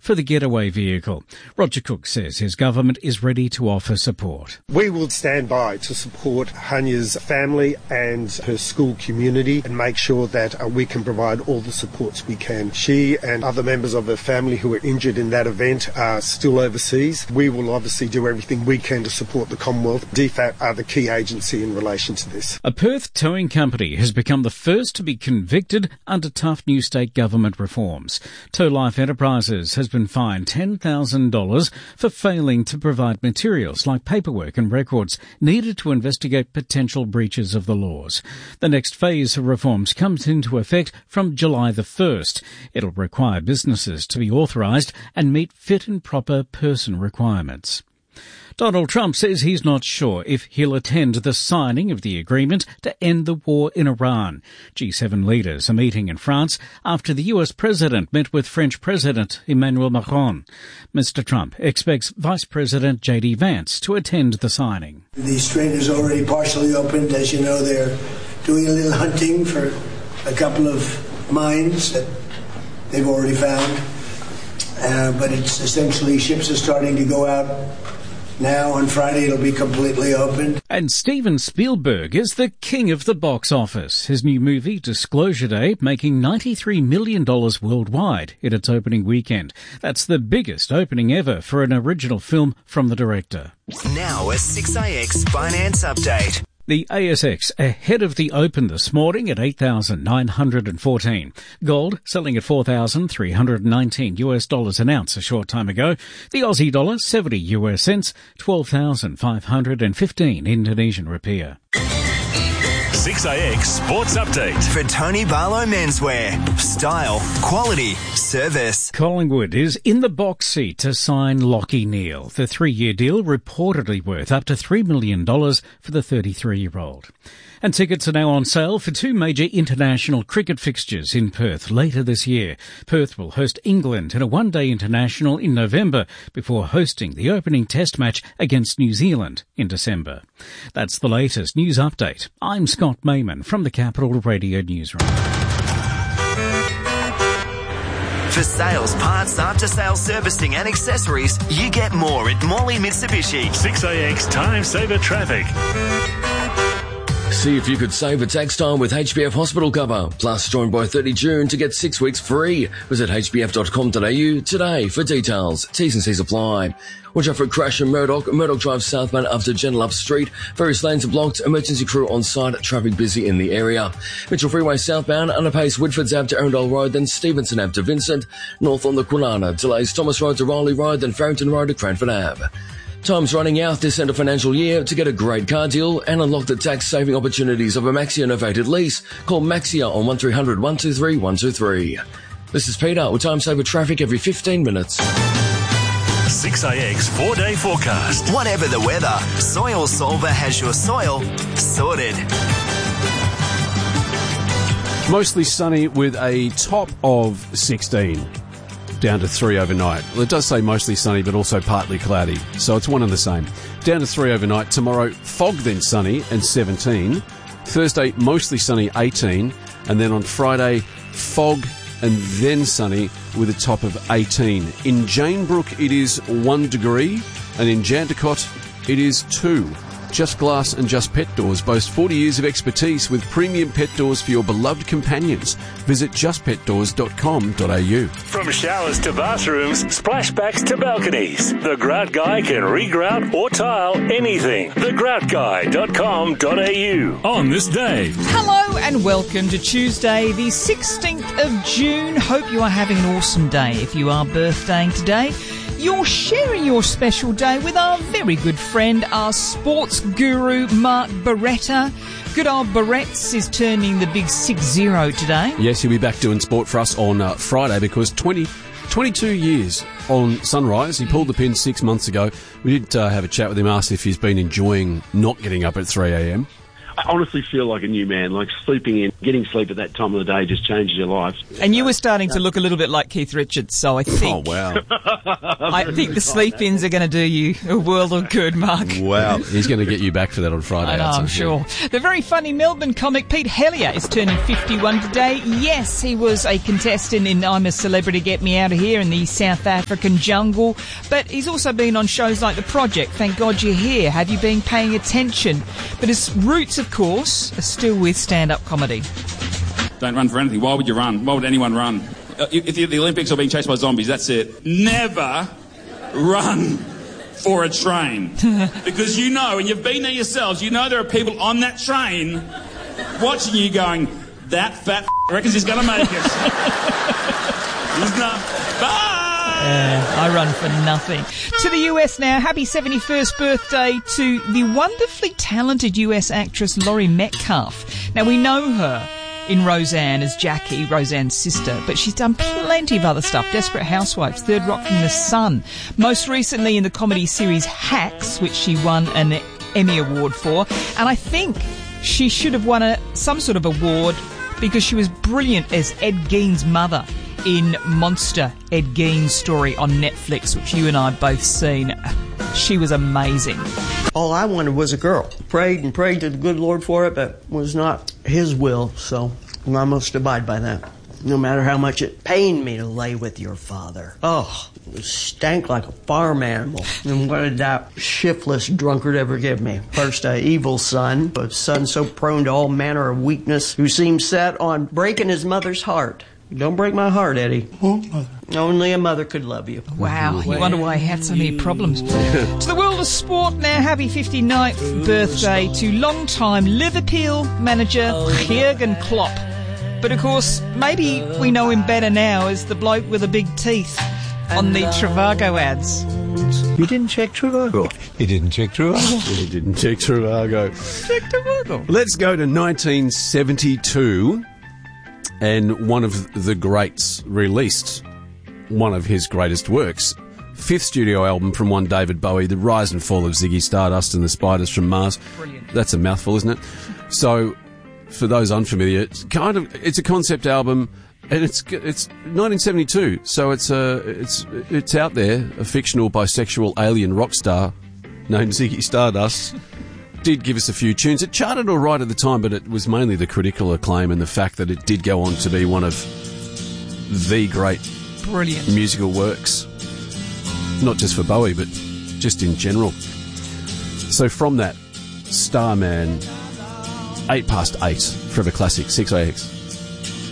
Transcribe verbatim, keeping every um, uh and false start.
for the getaway vehicle. Roger Cook says his government is ready to offer support. We will stand by to support Hanya's family and her school community and make sure that uh, we can provide all the supports we can. She and other members of her family who were injured in that event are still overseas. We will obviously do everything we can to support the Commonwealth. D FAT are the key agency in relation to this. A Perth towing company has become the first to be convicted under tough new state government reforms. Tow Life Enterprises has been fined ten thousand dollars for failing to provide materials like paperwork and records needed to investigate potential breaches of the laws. The next phase of reforms comes into effect from July the first. It'll require businesses to be authorised and meet fit and proper person requirements. Donald Trump says he's not sure if he'll attend the signing of the agreement to end the war in Iran. G seven leaders are meeting in France after the U S president met with French President Emmanuel Macron. Mister Trump expects Vice President J D Vance to attend the signing. The strait is already partially opened. As you know, they're doing a little hunting for a couple of mines that they've already found. Uh, but it's essentially ships are starting to go out. Now, on Friday, it'll be completely open. And Steven Spielberg is the king of the box office. His new movie, Disclosure Day, making ninety-three million dollars worldwide in its opening weekend. That's the biggest opening ever for an original film from the director. Now, a six A X Finance Update. The A S X ahead of the open this morning at eight thousand nine hundred fourteen. Gold selling at four thousand three hundred nineteen U S dollars an ounce a short time ago. The Aussie dollar seventy U S cents, twelve thousand five hundred fifteen Indonesian rupiah. six A X Sports Update. For Tony Barlow Menswear. Style, quality, service. Collingwood is in the box seat to sign Lachie Neale. The three-year deal reportedly worth up to three million dollars for the thirty-three-year-old. And tickets are now on sale for two major international cricket fixtures in Perth later this year. Perth will host England in a one-day international in November before hosting the opening test match against New Zealand in December. That's the latest news update. I'm Scott Mayman from the Capital Radio Newsroom. For sales, parts, after-sales servicing and accessories, you get more at Morley Mitsubishi. six A X Time Saver Traffic. See if you could save a tax time with H B F Hospital Cover. Plus, join by thirty June to get six weeks free. Visit h b f dot com dot a u today for details. T's and C's apply. Watch out for a crash in Murdoch. Murdoch Drive southbound after Joondalup Street. Various lanes are blocked. Emergency crew on site. Traffic busy in the area. Mitchell Freeway southbound. Underpace Woodfords Ave to Arundel Road. Then Stevenson Ave to Vincent. North on the Kwinana. Delays Thomas Road to Riley Road. Then Farrington Road to Cranford Ave. Time's running out this end of financial year. To get a great car deal and unlock the tax-saving opportunities of a Maxia novated lease, call Maxia on one three hundred one two three one two three. This is Peter with Time Saver Traffic every fifteen minutes. six A X four-day forecast. Whatever the weather, Soil Solver has your soil sorted. Mostly sunny with a top of sixteen. Down to three overnight. Well, it does say mostly sunny, but also partly cloudy. So it's one and the same. Down to three overnight. Tomorrow, fog then sunny and seventeen. Thursday, mostly sunny, eighteen. And then on Friday, fog and then sunny with a top of eighteen. In Janebrook, it is one degree. And in Jandakot, it is two. Just Glass and Just Pet Doors boast forty years of expertise with premium pet doors for your beloved companions. Visit just pet doors dot com dot a u. From showers to bathrooms, splashbacks to balconies, the Grout Guy can regrout or tile anything. the grout guy dot com dot a u. On this day. Hello and welcome to Tuesday, the sixteenth of June. Hope you are having an awesome day. If you are birthdaying today, you're sharing your special day with our very good friend, our sports guru, Mark Barretta. Good old Barretts is turning the big six zero today. Yes, he'll be back doing sport for us on uh, Friday because twenty, twenty-two years on Sunrise. He pulled the pin six months ago. We did uh, have a chat with him, asked if he's been enjoying not getting up at three a.m. I honestly feel like a new man. Like sleeping in, getting sleep at that time of the day just changes your life. And you were starting to look a little bit like Keith Richards, so I think... Oh, wow. I think the sleep-ins are going to do you a world of good, Mark. Wow. He's going to get you back for that on Friday. I know, I'm sure. The very funny Melbourne comic Pete Hellier is turning fifty-one today. Yes, he was a contestant in I'm a Celebrity, Get Me Out of Here in the South African jungle, but he's also been on shows like The Project, Thank God You're Here, Have You Been Paying Attention? But his roots, of course, are still with stand-up comedy. Don't run for anything. Why would you run? Why would anyone run? If the Olympics are being chased by zombies, that's it. Never run for a train. Because you know, and you've been there yourselves, you know there are people on that train watching you going, that fat f*** reckons he's going to make it. He's not. Bye! Uh, I run for nothing. To the U S now. Happy seventy-first birthday to the wonderfully talented U S actress Laurie Metcalf. Now, we know her in Roseanne as Jackie, Roseanne's sister, but she's done plenty of other stuff. Desperate Housewives, Third Rock from the Sun. Most recently in the comedy series Hacks, which she won an Emmy Award for. And I think she should have won a, some sort of award because she was brilliant as Ed Gein's mother in Monster, Ed Gein's story on Netflix, which you and I have both seen. She was amazing. All I wanted was a girl. Prayed and prayed to the good Lord for it, but was not his will, so I must abide by that. No matter how much it pained me to lay with your father. Oh, it stank like a farm animal. And what did that shiftless drunkard ever give me? First, a evil son, a son so prone to all manner of weakness, who seemed set on breaking his mother's heart. Don't break my heart, Eddie. Oh, mother. Only a mother could love you. Wow, you wonder why he had so many problems. To the world of sport now, happy fifty-ninth birthday to long-time Liverpool manager Jurgen Klopp. But of course, maybe we know him better now as the bloke with the big teeth on the Trivago ads. You didn't check Trivago. He didn't check Trivago. He didn't check Trivago. Check Trivago. Let's go to nineteen seventy-two. And one of the greats released one of his greatest works. Fifth studio album from one David Bowie, The Rise and Fall of Ziggy Stardust and the Spiders from Mars. Brilliant. That's a mouthful, isn't it? So, for those unfamiliar, it's kind of it's a concept album, and it's it's nineteen seventy-two. So it's a it's it's out there. A fictional bisexual alien rock star named Ziggy Stardust did give us a few tunes. It charted all right at the time, but it was mainly the critical acclaim and the fact that it did go on to be one of the great Brilliant. musical works, not just for Bowie, but just in general. So from that, Starman, eight past eight, Forever Classic, six A X.